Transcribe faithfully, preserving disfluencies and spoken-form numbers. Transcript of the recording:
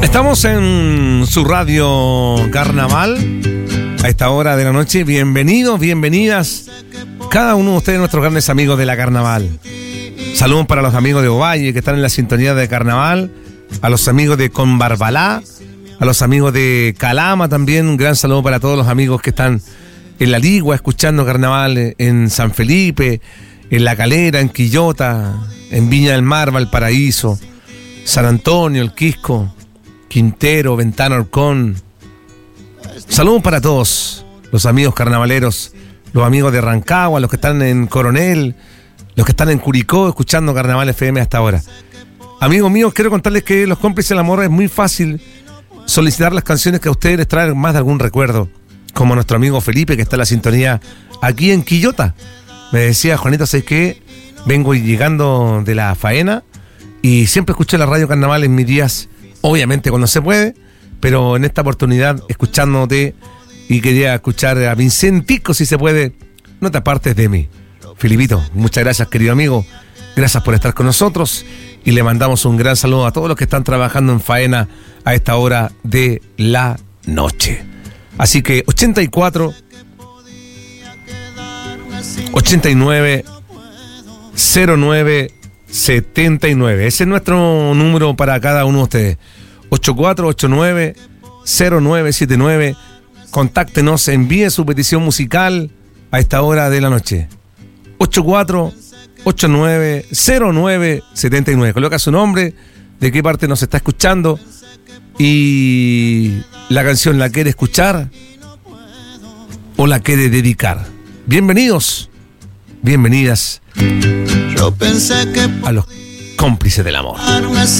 Estamos en su radio Carnaval a esta hora de la noche. Bienvenidos, bienvenidas cada uno de ustedes, nuestros grandes amigos de la Carnaval. Saludos para los amigos de Ovalle que están en la sintonía de Carnaval, a los amigos de Conbarbalá, a los amigos de Calama también. Un gran saludo para todos los amigos que están en La Ligua escuchando Carnaval, en San Felipe, en La Calera, en Quillota, en Viña del Mar, Valparaíso, San Antonio, El Quisco, Quintero, Ventana, Orcón. Saludos para todos los amigos carnavaleros, los amigos de Rancagua, los que están en Coronel, los que están en Curicó escuchando Carnaval F M hasta ahora. Amigos míos, quiero contarles que Los Cómplices del Amor es muy fácil solicitar las canciones que a ustedes les traen más de algún recuerdo, como nuestro amigo Felipe, que está en la sintonía aquí en Quillota. Me decía, Juanito, ¿sabes qué? Vengo llegando de la faena y siempre escuché la radio Carnaval en mis días, obviamente cuando se puede, pero en esta oportunidad escuchándote, y quería escuchar a Vincentico, si se puede, no te apartes de mí. Filipito, muchas gracias, querido amigo, gracias por estar con nosotros, y le mandamos un gran saludo a todos los que están trabajando en faena a esta hora de la noche. Así que ochenta y cuatro, ochenta y nueve, cero nueve, setenta y nueve. Ese es nuestro número para cada uno de ustedes. ochenta y cuatro, ochenta y nueve, cero nueve setenta y nueve. Contáctenos, envíe su petición musical a esta hora de la noche. ochenta y cuatro, ochenta y nueve, cero nueve setenta y nueve. Coloca su nombre, de qué parte nos está escuchando y la canción la quiere escuchar o la quiere dedicar. Bienvenidos, bienvenidas Yo pensé que a Los Cómplices del Amor.